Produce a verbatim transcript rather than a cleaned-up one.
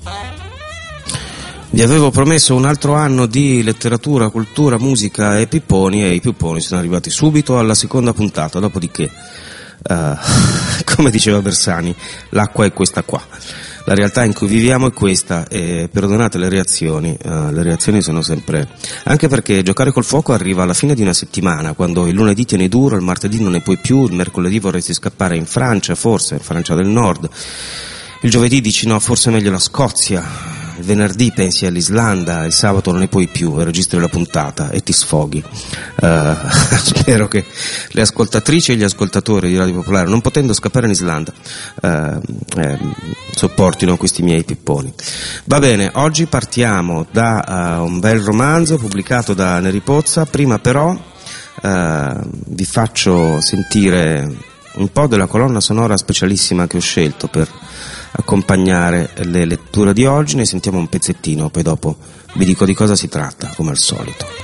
Vi avevo promesso un altro anno di letteratura, cultura, musica e pipponi, e i pipponi sono arrivati subito alla seconda puntata, dopodiché, uh, come diceva Bersani, l'acqua è questa qua. La realtà in cui viviamo è questa, e perdonate le reazioni, uh, le reazioni sono sempre... Anche perché giocare col fuoco arriva alla fine di una settimana, quando il lunedì tieni duro, il martedì non ne puoi più, il mercoledì vorresti scappare in Francia, forse, in Francia del Nord, il giovedì dici no, forse è meglio la Scozia, il venerdì pensi all'Islanda, il sabato non ne puoi più e registri la puntata e ti sfoghi. Uh, spero che le ascoltatrici e gli ascoltatori di Radio Popolare, non potendo scappare in Islanda, uh, eh, sopportino questi miei pipponi. Va bene, oggi partiamo da uh, un bel romanzo pubblicato da Neri Pozza. Prima però uh, vi faccio sentire un po' della colonna sonora specialissima che ho scelto per accompagnare le letture di oggi. Ne sentiamo un pezzettino, poi dopo vi dico di cosa si tratta, come al solito.